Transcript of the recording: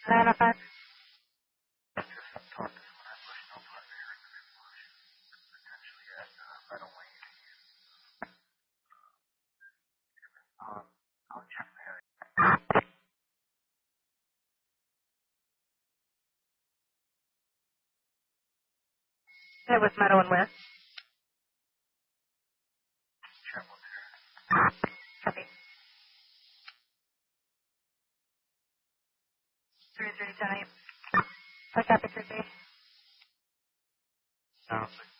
905. It was Meadow and Ware. Copy. 3378. I copy 3. Sounds like